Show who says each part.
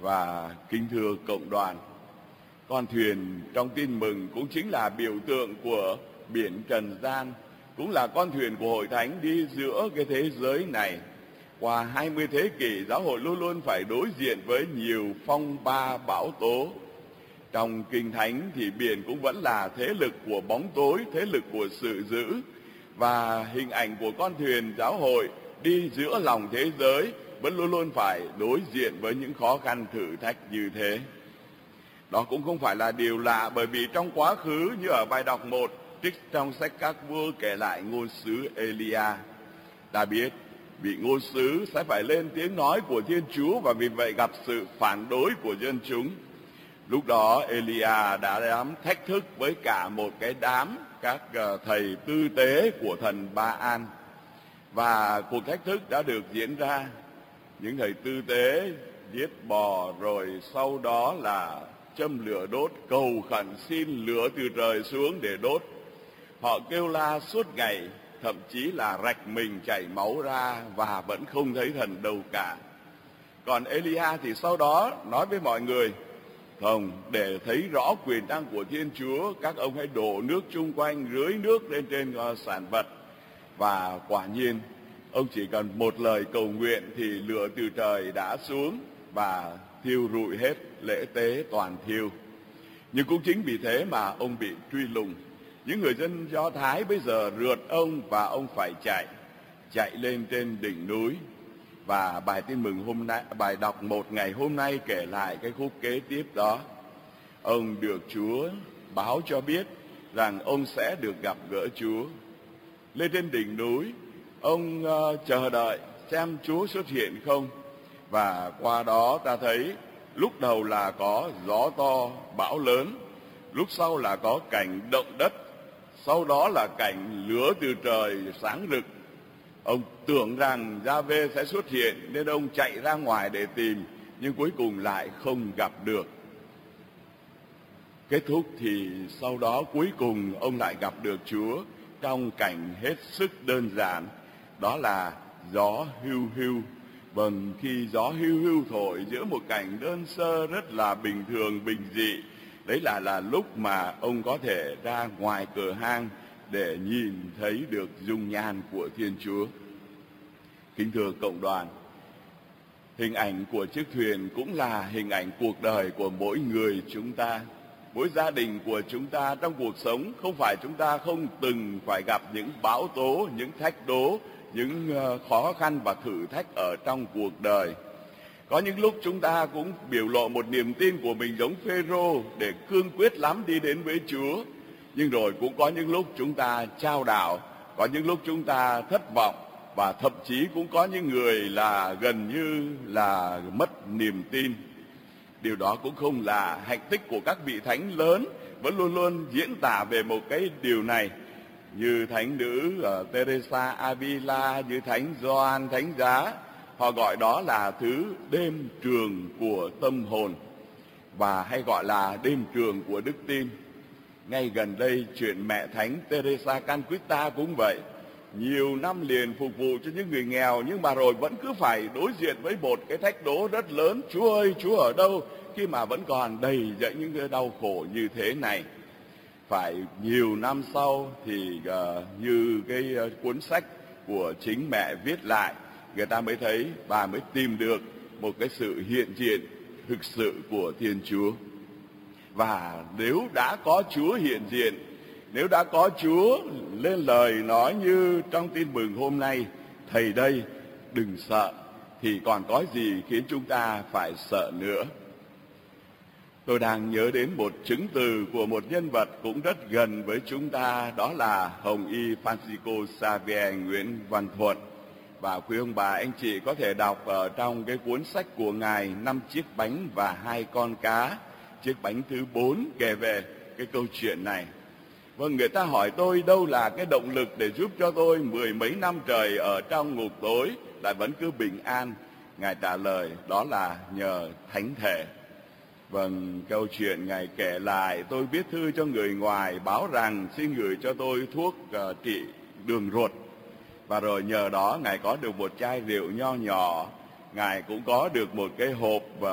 Speaker 1: và kính thưa cộng đoàn. Con thuyền trong tin mừng cũng chính là biểu tượng của biển trần gian, cũng là con thuyền của hội thánh đi giữa cái thế giới này. Qua 20 thế kỷ, giáo hội luôn luôn phải đối diện với nhiều phong ba bão tố. Trong Kinh Thánh thì biển cũng vẫn là thế lực của bóng tối, thế lực của sự dữ, và hình ảnh của con thuyền giáo hội đi giữa lòng thế giới vẫn luôn luôn phải đối diện với những khó khăn thử thách như thế. Đó cũng không phải là điều lạ, bởi vì trong quá khứ như ở bài đọc 1 trích trong sách Các Vua kể lại ngôn sứ Elia. Ta biết vị ngôn sứ sẽ phải lên tiếng nói của Thiên Chúa, và vì vậy gặp sự phản đối của dân chúng. Lúc đó Elia đã dám thách thức với cả một cái đám các thầy tư tế của thần Ba-an, và cuộc thách thức đã được diễn ra. Những thầy tư tế giết bò, rồi sau đó là châm lửa đốt, cầu khẩn xin lửa từ trời xuống để đốt. Họ kêu la suốt ngày, thậm chí là rạch mình chảy máu ra, và vẫn không thấy thần đâu cả. Còn Elia thì sau đó nói với mọi người: không, để thấy rõ quyền năng của Thiên Chúa, các ông hãy đổ nước chung quanh, rưới nước lên trên sản vật. Và quả nhiên, ông chỉ cần một lời cầu nguyện thì lửa từ trời đã xuống và thiêu rụi hết lễ tế toàn thiêu. Nhưng cũng chính vì thế mà ông bị truy lùng. Những người dân Do Thái bây giờ rượt ông, và ông phải chạy lên trên đỉnh núi. Và bài tin mừng hôm nay, bài đọc 1 ngày hôm nay kể lại cái khúc kế tiếp đó. Ông được Chúa báo cho biết rằng ông sẽ được gặp gỡ Chúa. Lên trên đỉnh núi, ông chờ đợi xem Chúa xuất hiện không. Và qua đó ta thấy lúc đầu là có gió to, bão lớn, lúc sau là có cảnh động đất, sau đó là cảnh lửa từ trời sáng rực. Ông tưởng rằng Gia-vê sẽ xuất hiện nên ông chạy ra ngoài để tìm, nhưng cuối cùng lại không gặp được. Kết thúc thì sau đó cuối cùng ông lại gặp được Chúa trong cảnh hết sức đơn giản, đó là gió hiu hiu. Vâng, khi gió hiu hiu thổi giữa một cảnh đơn sơ rất là bình thường, bình dị, đấy là lúc mà ông có thể ra ngoài cửa hang để nhìn thấy được dung nhan của Thiên Chúa. Kính thưa cộng đoàn, hình ảnh của chiếc thuyền cũng là hình ảnh cuộc đời của mỗi người chúng ta, mỗi gia đình của chúng ta trong cuộc sống. Không phải chúng ta không từng phải gặp những bão tố, những thách đố, những khó khăn và thử thách ở trong cuộc đời. Có những lúc chúng ta cũng biểu lộ một niềm tin của mình giống Phêrô để cương quyết lắm đi đến với Chúa. Nhưng rồi cũng có những lúc chúng ta chao đảo, có những lúc chúng ta thất vọng, và thậm chí cũng có những người là gần như là mất niềm tin. Điều đó cũng không là hạnh tích của các vị thánh lớn, vẫn luôn luôn diễn tả về một cái điều này. Như thánh nữ Teresa Avila, như thánh Gioan Thánh Giá, họ gọi đó là thứ đêm trường của tâm hồn, và hay gọi là đêm trường của đức tin. Ngay gần đây, chuyện mẹ thánh Teresa Calcutta cũng vậy. Nhiều năm liền phục vụ cho những người nghèo, nhưng mà rồi vẫn cứ phải đối diện với một cái thách đố rất lớn. Chúa ơi, Chúa ở đâu? Khi mà vẫn còn đầy dẫy những cái đau khổ như thế này. Phải nhiều năm sau thì như cái cuốn sách của chính mẹ viết lại, người ta mới thấy, bà mới tìm được một cái sự hiện diện thực sự của Thiên Chúa. Và nếu đã có Chúa hiện diện, nếu đã có Chúa lên lời nói như trong tin mừng hôm nay, thầy đây, đừng sợ, thì còn có gì khiến chúng ta phải sợ nữa. Tôi đang nhớ đến một chứng từ của một nhân vật cũng rất gần với chúng ta, đó là Hồng Y Francisco Xavier Nguyễn Văn Thuận. Và quý ông bà anh chị có thể đọc ở trong cái cuốn sách của Ngài 5 chiếc bánh và 2 con cá, chiếc bánh thứ 4 kể về cái câu chuyện này. Vâng, người ta hỏi tôi đâu là cái động lực để giúp cho tôi 10 mấy năm trời ở trong ngục tối lại vẫn cứ bình an. Ngài trả lời đó là nhờ Thánh Thể. Vâng, câu chuyện Ngài kể lại, tôi viết thư cho người ngoài báo rằng xin gửi cho tôi thuốc trị đường ruột. Và rồi nhờ đó Ngài có được một chai rượu nho nhỏ, Ngài cũng có được một cái hộp